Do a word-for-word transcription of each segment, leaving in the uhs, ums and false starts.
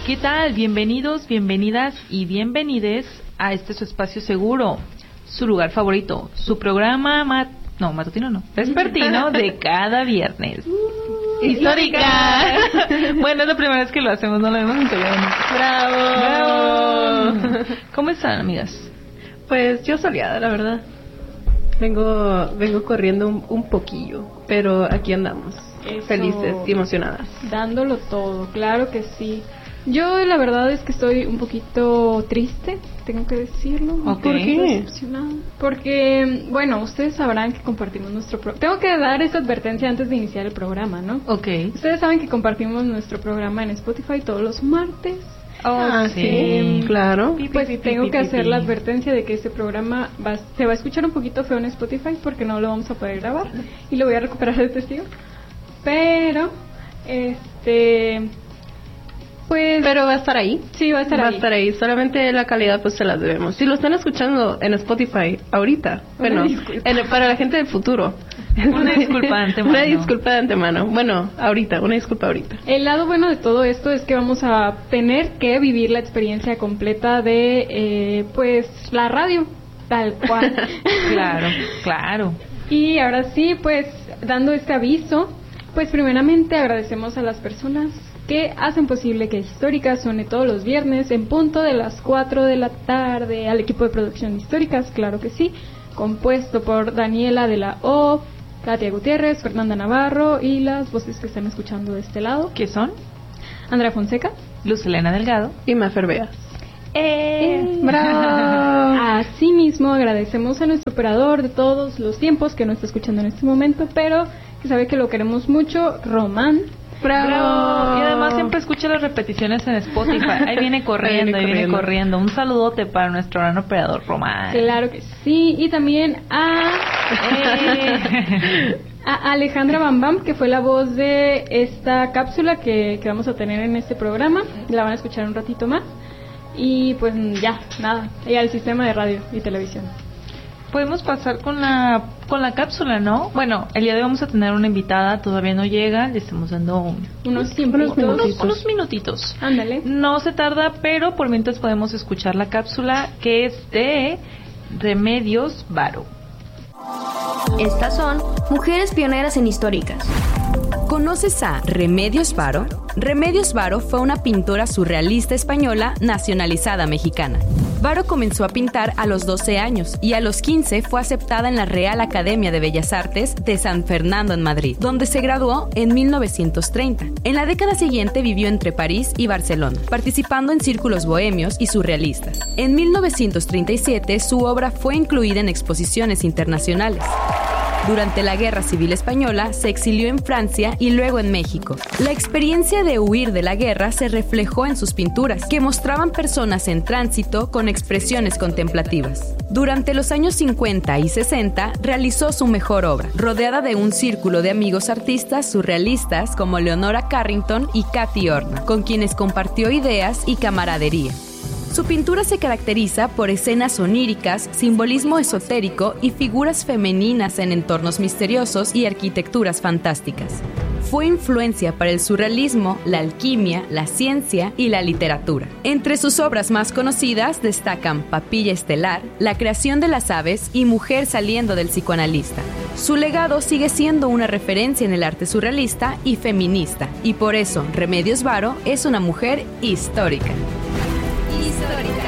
¿Qué tal? Bienvenidos, bienvenidas y bienvenides a este su espacio seguro, su lugar favorito, su programa mat... no, matutino no, vespertino de cada viernes. ¡Histórica! Bueno, es la primera vez que lo hacemos, no lo hemos integrado. ¡Bravo! ¡Bravo! ¿Cómo están, amigas? Pues yo soleada, la verdad. Vengo vengo corriendo un, un poquillo, pero aquí andamos. Eso. Felices y emocionadas. Dándolo todo, claro que sí. Yo la verdad es que estoy un poquito triste, tengo que decirlo. Okay. ¿Por qué? Decepcionada. Porque, bueno, ustedes sabrán que compartimos nuestro programa. Tengo que dar esa advertencia antes de iniciar el programa, ¿no? Ok. Ustedes saben que compartimos nuestro programa en Spotify todos los martes. Oh, ah, sí, sí, claro. Y pues tengo que hacer la advertencia de que este programa va, se va a escuchar un poquito feo en Spotify porque no lo vamos a poder grabar y lo voy a recuperar de testigo. Pero, este... Pues, pero va a estar ahí. Sí, va a estar va ahí. Va a estar ahí. Solamente la calidad pues se las debemos. Si lo están escuchando en Spotify ahorita, bueno, en, para la gente del futuro. Una disculpa de antemano. Una disculpa de antemano. Bueno, ahorita, una disculpa ahorita. El lado bueno de todo esto es que vamos a tener que vivir la experiencia completa de, eh, pues, la radio, tal cual. Claro, claro. Y ahora sí, pues, dando este aviso, pues primeramente agradecemos a las personas que hacen posible que Históricas suene todos los viernes en punto de las cuatro de la tarde, al equipo de producción de Históricas, claro que sí, compuesto por Daniela de la O, Katia Gutiérrez, Fernanda Navarro y las voces que están escuchando de este lado. ¿Qué son? Andrea Fonseca, Luz Elena Delgado y Mafer Beas. ¡Eh! ¡Bravo! Asimismo, agradecemos a nuestro operador de todos los tiempos que no está escuchando en este momento, pero que sabe que lo queremos mucho, Román. ¡Bravo! Bravo. Y además siempre escucha las repeticiones en Spotify. Ahí viene corriendo, ahí viene, ahí viene corriendo. Un saludote para nuestro gran operador Román. Claro que sí. Y también a, eh, a Alejandra Bambam, que fue la voz de esta cápsula que, que vamos a tener en este programa. La van a escuchar un ratito más. Y pues ya, nada. Y al sistema de radio y televisión. Podemos pasar con la con la cápsula, ¿no? Bueno, el día de hoy vamos a tener una invitada, todavía no llega, le estamos dando un, unos, unos minutitos. Unos, unos minutitos. Ándale. No se tarda, pero por mientras podemos escuchar la cápsula que es de Remedios Varo. Estas son Mujeres Pioneras en Históricas. ¿Conoces a Remedios Varo? Remedios Varo fue una pintora surrealista española nacionalizada mexicana. Varo comenzó a pintar a los doce años y a los quince fue aceptada en la Real Academia de Bellas Artes de San Fernando en Madrid, donde se graduó en mil novecientos treinta. En la década siguiente vivió entre París y Barcelona, participando en círculos bohemios y surrealistas. En mil novecientos treinta y siete su obra fue incluida en exposiciones internacionales. Durante la Guerra Civil Española se exilió en Francia y luego en México. La experiencia de huir de la guerra se reflejó en sus pinturas, que mostraban personas en tránsito con expresiones contemplativas. Durante los años cincuenta y sesenta realizó su mejor obra, rodeada de un círculo de amigos artistas surrealistas como Leonora Carrington y Cathy Horna, con quienes compartió ideas y camaradería. Su pintura se caracteriza por escenas oníricas, simbolismo esotérico y figuras femeninas en entornos misteriosos y arquitecturas fantásticas. Fue influencia para el surrealismo, la alquimia, la ciencia y la literatura. Entre sus obras más conocidas destacan Papilla Estelar, La creación de las aves y Mujer saliendo del psicoanalista. Su legado sigue siendo una referencia en el arte surrealista y feminista, y por eso Remedios Varo es una mujer histórica. Histórica.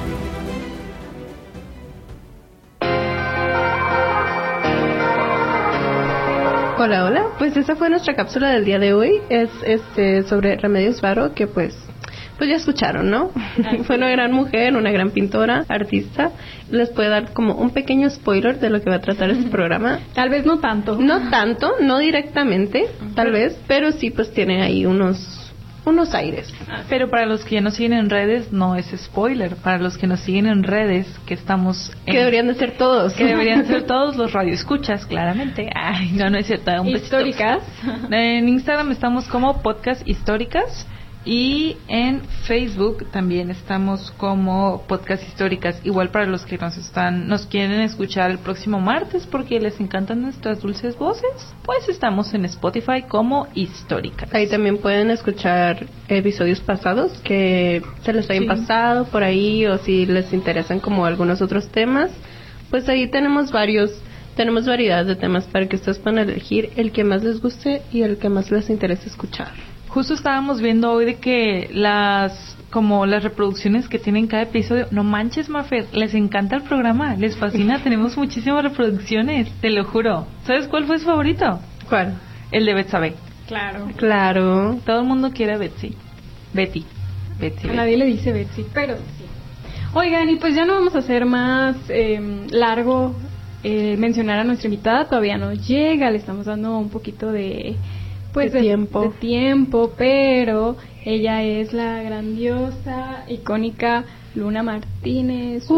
Hola, hola. Pues esa fue nuestra cápsula del día de hoy. Es este sobre Remedios Varo, que pues pues ya escucharon, ¿no? Fue una gran mujer, una gran pintora, artista. Les puede dar como un pequeño spoiler de lo que va a tratar este programa. Tal vez no tanto. No tanto, no directamente, tal vez, pero sí pues tiene ahí unos unos aires. Pero para los que ya nos siguen en redes, no es spoiler. Para los que nos siguen en redes, que estamos... En, que deberían de ser todos. Que deberían ser todos los radioescuchas, claramente. Ay, no, no es cierto. Un Históricas. besito. En Instagram estamos como Podcast Históricas. Y en Facebook también estamos como Podcast Históricas. Igual para los que nos están, nos quieren escuchar el próximo martes porque les encantan nuestras dulces voces, pues estamos en Spotify como Históricas. Ahí también pueden escuchar episodios pasados que se les hayan Sí. pasado por ahí, o si les interesan como algunos otros temas, pues ahí tenemos varios, tenemos variedad de temas para que ustedes puedan elegir el que más les guste y el que más les interese escuchar. Justo estábamos viendo hoy de que las como las reproducciones que tienen cada episodio, no manches, Mafer, les encanta el programa, les fascina, tenemos muchísimas reproducciones, te lo juro. ¿Sabes cuál fue su favorito? ¿Cuál? El de Betsabe. Claro. Claro. Todo el mundo quiere a Betsy. Betty. Betsy. A Betty. nadie le dice Betsy, pero sí. Oigan, y pues ya no vamos a hacer más eh, largo eh, mencionar a nuestra invitada, todavía no llega, le estamos dando un poquito de pues De tiempo. de tiempo, pero ella es la grandiosa, icónica Luna Martínez.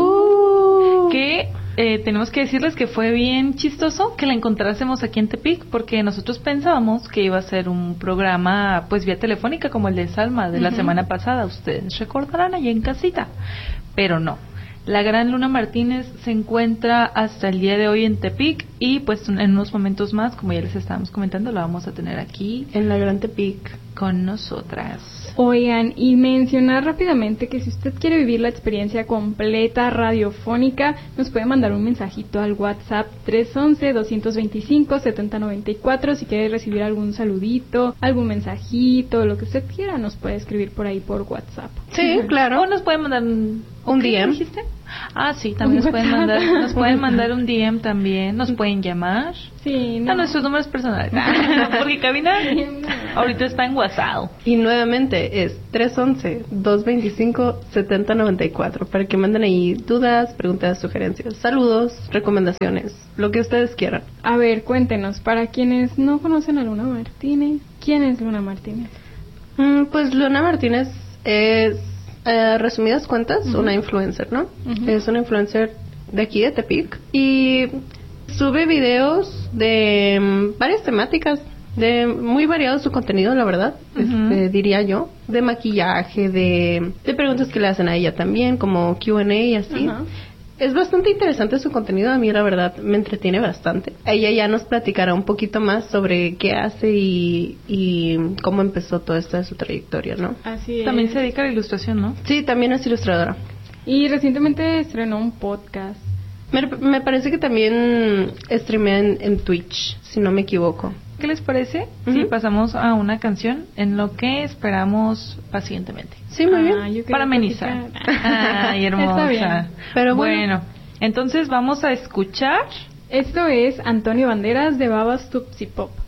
Uh. Que eh, tenemos que decirles que fue bien chistoso que la encontrásemos aquí en Tepic, porque nosotros pensábamos que iba a ser un programa pues vía telefónica como el de Salma de la Ujú. semana pasada, ustedes recordarán allá en casita, pero no. La gran Luna Martínez se encuentra hasta el día de hoy en Tepic y pues en unos momentos más, como ya les estábamos comentando, la vamos a tener aquí En la Gran Tepic. con nosotras. Oigan, y mencionar rápidamente que si usted quiere vivir la experiencia completa radiofónica, nos puede mandar un mensajito al WhatsApp tres once, doscientos veinticinco, setenta noventa y cuatro. Si quiere recibir algún saludito, algún mensajito, lo que usted quiera, nos puede escribir por ahí por WhatsApp. Sí, claro. O nos pueden mandar un, Un ¿qué D M. dijiste? Ah, sí, también nos pueden mandar, nos pueden mandar un D M también, nos pueden llamar Sí, no. a nuestros números personales. Porque cabina ahorita está en WhatsApp. Y nuevamente es tres once, doscientos veinticinco, setenta noventa y cuatro para que manden ahí dudas, preguntas, sugerencias, saludos, recomendaciones, lo que ustedes quieran. A ver, cuéntenos, para quienes no conocen a Luna Martínez, ¿quién es Luna Martínez? Mm, pues Luna Martínez es, eh, resumidas cuentas, Ujú. una influencer, ¿no? Ujú. Es una influencer de aquí de Tepic y sube videos de mm, varias temáticas, de muy variado su contenido, la verdad, Ujú. este, diría yo, de maquillaje, de, de preguntas que le hacen a ella también, como Q and A y así. Ajá. Es bastante interesante su contenido, a mí la verdad me entretiene bastante. Ella ya nos platicará un poquito más sobre qué hace y, y cómo empezó toda esta su trayectoria, ¿no? Así es. También se dedica a la ilustración, ¿no? Sí, también es ilustradora. Y recientemente estrenó un podcast. Me, me parece que también streamea en, en Twitch, si no me equivoco. ¿Qué les parece Ujú. si pasamos a una canción en lo que esperamos pacientemente? Sí, muy Ah, bien. yo quería Para amenizar. platicar. Ay, hermosa. Está bien. Pero bueno. bueno, entonces vamos a escuchar. Esto es Antonio Banderas de Babas Tupsi Pop.